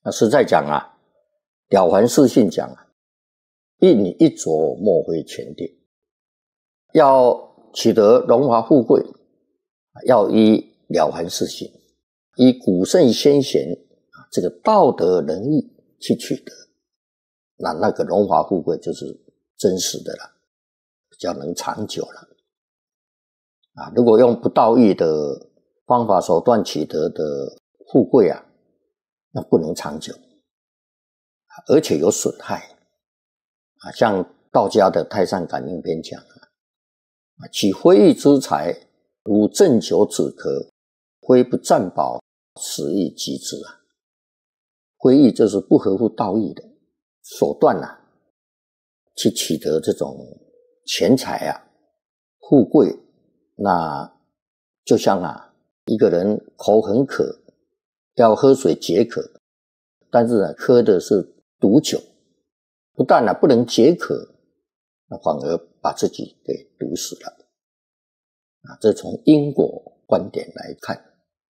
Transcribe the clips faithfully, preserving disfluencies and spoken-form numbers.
那实在讲啊，了凡四训讲啊，一你一着莫非前定，要取得荣华富贵，要依了凡四训，以古圣先贤这个道德仁义去取得，那那个荣华富贵就是真实的了，比较能长久了。啊，如果用不道义的方法手段取得的富贵啊，那不能长久，而且有损害。啊，像道家的《太上感应篇》讲啊，取非义之财，如鸩酒止渴，非不占宝，使亦及之啊。非义就是不合乎道义的手段啊，去取得这种钱财啊、富贵。那就像啊，一个人口很渴，要喝水解渴，但是呢，喝的是毒酒，不但啊不能解渴，那反而把自己给毒死了。啊，这从因果观点来看，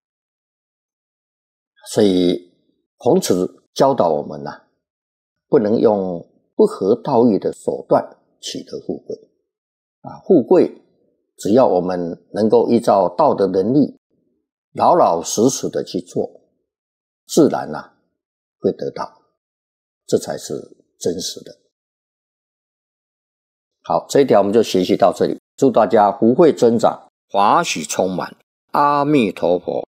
所以孔子教导我们啊，不能用不合道义的手段取得富贵。啊，富贵只要我们能够依照道德仁义，老老实实的去做，自然啊会得到，这才是真实的。好，这一条我们就学习到这里，祝大家福慧增长，华喜充满，阿弥陀佛。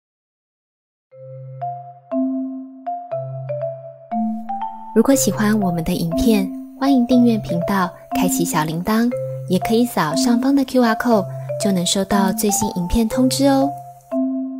如果喜欢我们的影片，欢迎订阅频道，开启小铃铛，也可以扫上方的 Q R code， 就能收到最新影片通知哦。